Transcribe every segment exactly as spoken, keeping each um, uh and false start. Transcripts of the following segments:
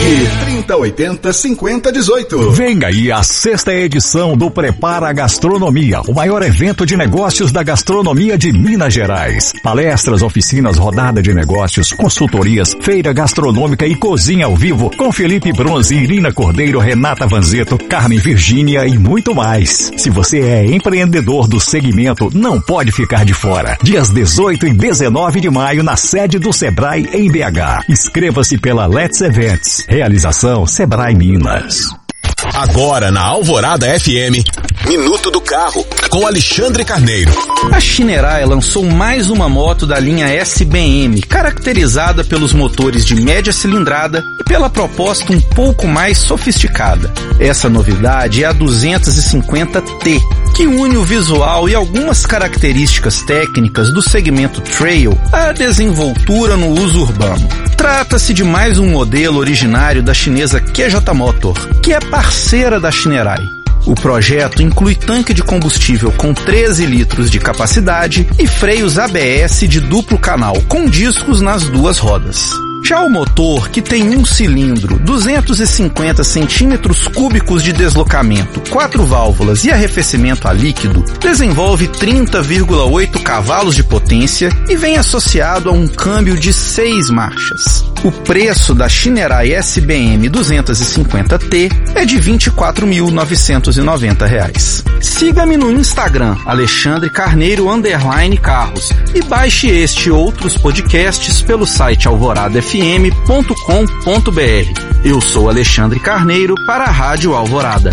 Ligue trinta, oitenta, cinquenta, dezoito. Venha aí a sexta edição do Prepara Gastronomia, o maior evento de negócios da gastronomia de Minas Gerais. Palestras, oficinas, rodada de negócios, consultorias, feira gastronômica e cozinha ao vivo com Felipe Bronze, Irina Cordeiro, Renata Vanzetto, Carmen Virgínia e muito mais. Se você é empreendedor do segmento, não pode ficar de fora. Dias dezoito e dezenove de maio na sede do Sebrae em B H. Inscreva-se pela Let's Events. Realização Sebrae Minas. Agora na Alvorada F M, Minuto do Carro, com Alexandre Carneiro. A Shinerai lançou mais uma moto da linha S B M, caracterizada pelos motores de média cilindrada e pela proposta um pouco mais sofisticada. Essa novidade é a duzentos e cinquenta T, que une o visual e algumas características técnicas do segmento trail à desenvoltura no uso urbano. Trata-se de mais um modelo originário da chinesa Q J Motor, que é parceira da Shinerai. O projeto inclui tanque de combustível com treze litros de capacidade e freios A B S de duplo canal, com discos nas duas rodas. Já o motor, que tem um cilindro, duzentos e cinquenta centímetros cúbicos de deslocamento, quatro válvulas e arrefecimento a líquido, desenvolve trinta vírgula oito cavalos de potência e vem associado a um câmbio de seis marchas. O preço da Shinerai S B M duzentos e cinquenta T é de vinte e quatro mil novecentos e noventa reais. Siga-me no Instagram, Alexandre Carneiro underline Carros, e baixe este e outros podcasts pelo site alvorada f m ponto com ponto b r. Eu sou Alexandre Carneiro para a Rádio Alvorada.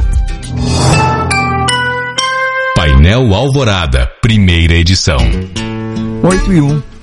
Painel Alvorada, primeira edição. oito e um.